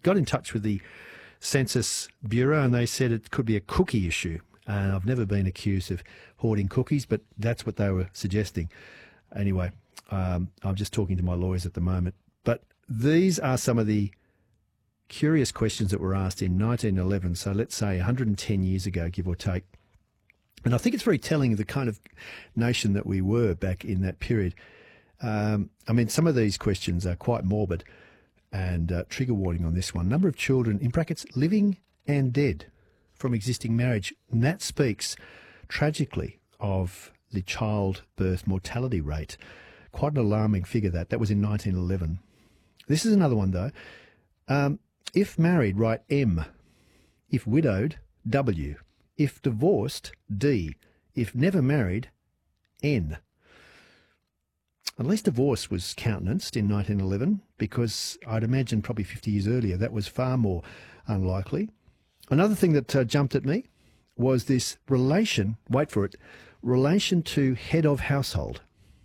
got in touch with the Census Bureau and they said it could be a cookie issue. And I've never been accused of hoarding cookies, but that's what they were suggesting. Anyway, I'm just talking to my lawyers at the moment. But these are some of the curious questions that were asked in 1911, so let's say 110 years ago, give or take. And I think it's very telling of the kind of nation that we were back in that period. I mean, some of these questions are quite morbid, and trigger warning on this one. Number of children, in brackets, living and dead from existing marriage. And that speaks tragically of the childbirth mortality rate. Quite an alarming figure that. That was in 1911. This is another one, though. If married, write M. If widowed, W. If divorced, D. If never married, N. At least divorce was countenanced in 1911 because I'd imagine probably 50 years earlier that was far more unlikely. Another thing that jumped at me was this relation, wait for it, relation to head of household.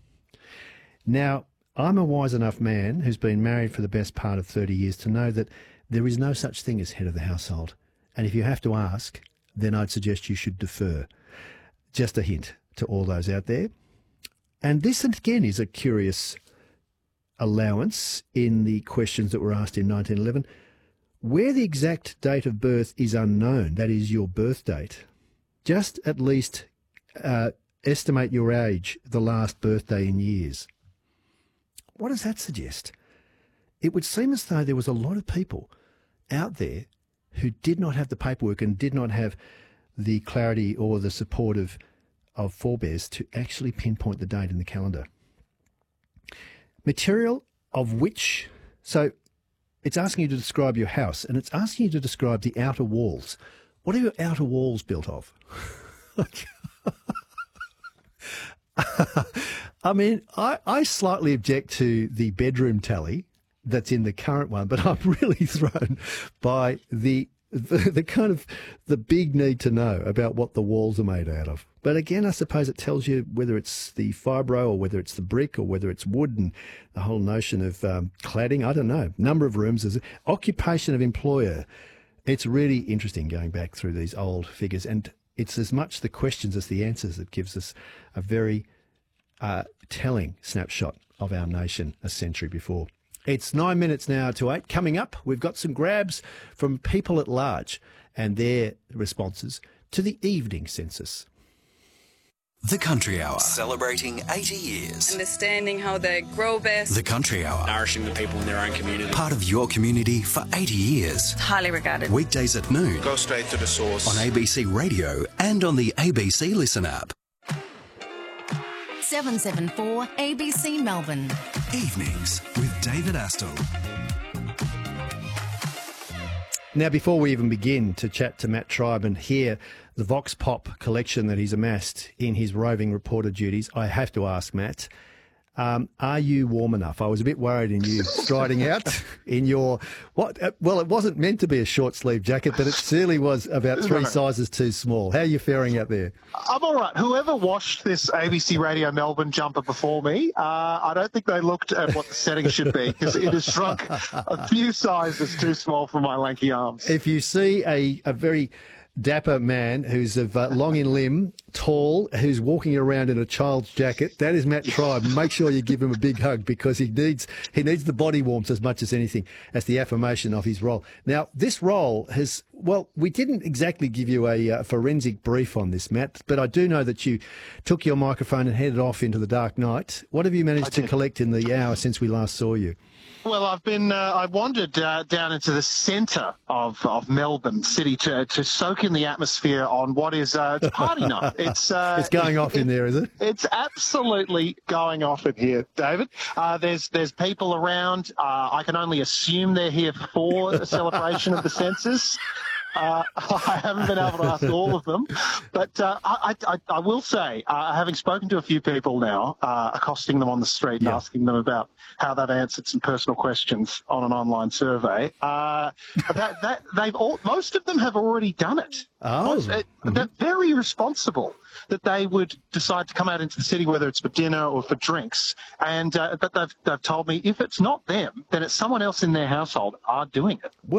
Now, I'm a wise enough man who's been married for the best part of 30 years to know that there is no such thing as head of the household. And if you have to ask, then I'd suggest you should defer. Just a hint to all those out there. And this, again, is a curious allowance in the questions that were asked in 1911. Where the exact date of birth is unknown, that is your birth date, just at least estimate your age, the last birthday in years. What does that suggest? It would seem as though there was a lot of people out there who did not have the paperwork and did not have the clarity or the support of forebears to actually pinpoint the date in the calendar. Material of which, so it's asking you to describe your house and it's asking you to describe the outer walls. What are your outer walls built of? I mean, I slightly object to the bedroom tally that's in the current one, but I'm really thrown by the kind of the big need to know about what the walls are made out of. But again, I suppose it tells you whether it's the fibro or whether it's the brick or whether it's wood, and the whole notion of cladding. I don't know. Number of rooms, occupation of employer. It's really interesting going back through these old figures, and it's as much the questions as the answers that gives us a very telling snapshot of our nation a century before. It's 9 minutes now to 8. Coming up, we've got some grabs from people at large and their responses to the evening census. The Country Hour, celebrating 80 years. Understanding how they grow best. The Country Hour, nourishing the people in their own community. Part of your community for 80 years. Highly regarded. Weekdays at noon. Go straight to the source. On ABC Radio and on the ABC Listen app. 774 ABC Melbourne. Evenings with David Astle. Now, before we even begin to chat to Matt Tribe and hear the Vox Pop collection that he's amassed in his roving reporter duties, I have to ask, Matt, are you warm enough? I was a bit worried in you striding out in your, well, it wasn't meant to be a short sleeve jacket, but it certainly was about three sizes too small. How are you faring out there? I'm all right. Whoever washed this ABC Radio Melbourne jumper before me, I don't think they looked at what the setting should be, because it has shrunk a few sizes too small for my lanky arms. If you see a very dapper man who's of long in limb, tall, who's walking around in a child's jacket, that is Matt Tribe. Make sure you give him a big hug, because he needs the body warmth as much as anything, as the affirmation of his role. Now, this role has, well, we didn't exactly give you a forensic brief on this, Matt, but I do know that you took your microphone and headed off into the dark night. What have you managed to collect in the hour since we last saw you? Well, I wandered down into the centre of Melbourne City to soak in the atmosphere on what is it's party night. It's going off in there, is it? It's absolutely going off in here, David. There's people around. I can only assume they're here for a celebration of the census. I haven't been able to ask all of them, but I will say, having spoken to a few people now, accosting them on the street and asking them about how they've answered some personal questions on an online survey, most of them have already done it. They're very responsible that they would decide to come out into the city, whether it's for dinner or for drinks, and but they've told me if it's not them, then it's someone else in their household are doing it.